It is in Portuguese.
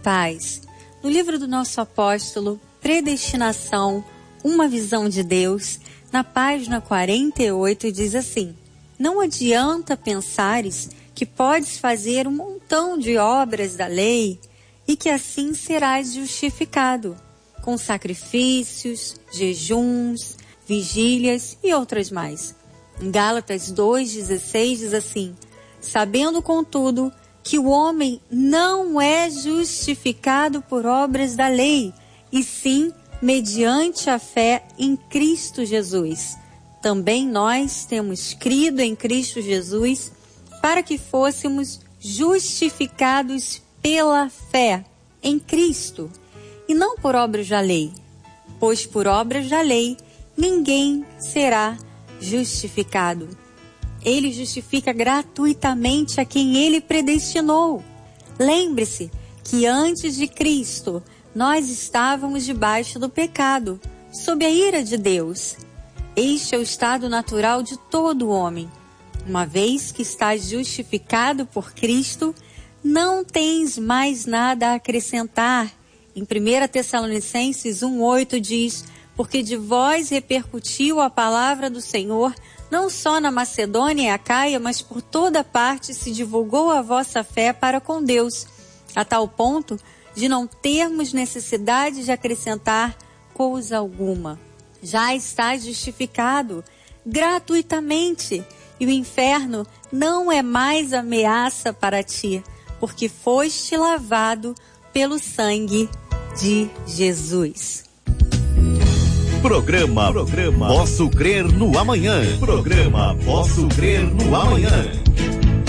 paz. No livro do nosso apóstolo, Predestinação, uma visão de Deus, na página 48, diz assim: não adianta pensares que podes fazer um montão de obras da lei e que assim serás justificado, com sacrifícios, jejuns, vigílias e outras mais. Em Gálatas 2,16 diz assim: sabendo, contudo, que o homem não é justificado por obras da lei, e sim mediante a fé em Cristo Jesus. Também nós temos crido em Cristo Jesus para que fôssemos justificados pela fé em Cristo, e não por obras da lei, pois por obras da lei ninguém será justificado. Ele justifica gratuitamente a quem ele predestinou. Lembre-se que antes de Cristo, nós estávamos debaixo do pecado, sob a ira de Deus. Este é o estado natural de todo homem. Uma vez que estás justificado por Cristo, não tens mais nada a acrescentar. Em 1 Tessalonicenses 1,8 diz: porque de vós repercutiu a palavra do Senhor, não só na Macedônia e Acaia, mas por toda parte se divulgou a vossa fé para com Deus, a tal ponto de não termos necessidade de acrescentar coisa alguma. Já estás justificado gratuitamente, e o inferno não é mais ameaça para ti, porque foste lavado pelo sangue de Jesus. Programa Posso Crer no Amanhã. Programa Posso Crer no Amanhã.